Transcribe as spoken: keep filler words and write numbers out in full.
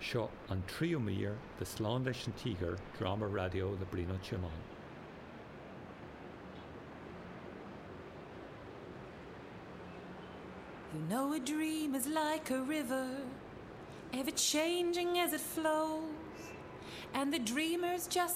Seo an tríú mír de slán leis an tígar drama radio le Brino Chimán. You know a dream is like a river, ever changing as it flows, and the dreamer's just